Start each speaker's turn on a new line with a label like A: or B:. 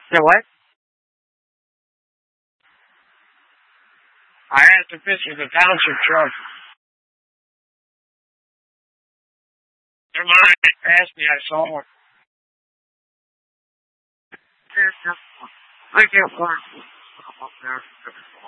A: So what? I asked if this was a township truck. Never mind. Asked me, I saw one. I can't find one up there.